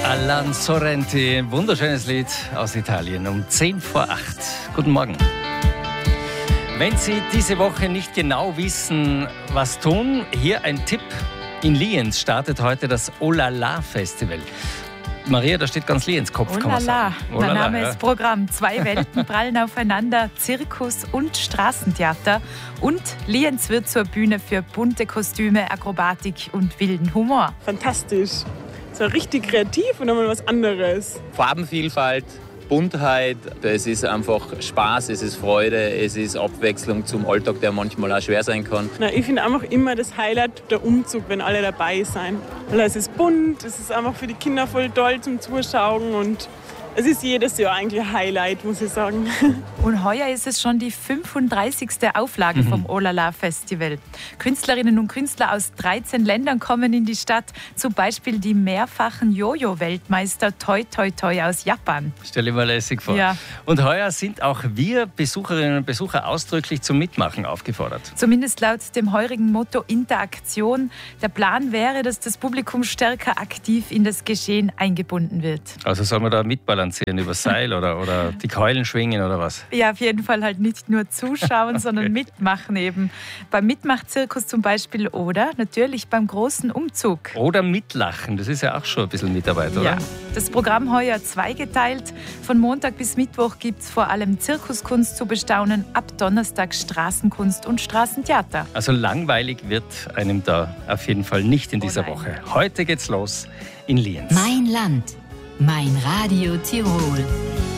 Alan Sorrenti, wunderschönes Lied aus Italien, um 10 vor 8. Guten Morgen. Wenn Sie diese Woche nicht genau wissen, was tun, hier ein Tipp. In Lienz startet heute das Olala Festival. Maria, da steht ganz Lienz Kopf, kann man sagen. Mein Name ist Programm. Zwei Welten prallen aufeinander, Zirkus und Straßentheater. Und Lienz wird zur Bühne für bunte Kostüme, Akrobatik und wilden Humor. Fantastisch. So richtig kreativ und nochmal was anderes. Farbenvielfalt, Buntheit, es ist einfach Spaß, es ist Freude, es ist Abwechslung zum Alltag, der manchmal auch schwer sein kann. Ich finde einfach immer das Highlight der Umzug, wenn alle dabei sind. Weil es ist bunt, es ist einfach für die Kinder voll toll zum Zuschauen und es ist jedes Jahr eigentlich ein Highlight, muss ich sagen. Und heuer ist es schon die 35. Auflage vom Olala Festival. Künstlerinnen und Künstler aus 13 Ländern kommen in die Stadt. Zum Beispiel die mehrfachen Jojo-Weltmeister Toi Toi Toi aus Japan. Stell dir mal lässig vor. Ja. Und heuer sind auch wir Besucherinnen und Besucher ausdrücklich zum Mitmachen aufgefordert. Zumindest laut dem heurigen Motto Interaktion. Der Plan wäre, dass das Publikum stärker aktiv in das Geschehen eingebunden wird. Also soll man da mitbalancieren über Seil oder die Keulen schwingen oder was? Ja, auf jeden Fall halt nicht nur zuschauen, sondern mitmachen eben. Beim Mitmachzirkus zum Beispiel oder natürlich beim großen Umzug. Oder mitlachen, das ist ja auch schon ein bisschen Mitarbeit, oder? Ja, das Programm heuer zweigeteilt. Von Montag bis Mittwoch gibt es vor allem Zirkuskunst zu bestaunen, ab Donnerstag Straßenkunst und Straßentheater. Also langweilig wird einem da auf jeden Fall nicht in dieser nein. Woche. Heute geht's los in Lienz. Mein Land, mein Radio Tirol.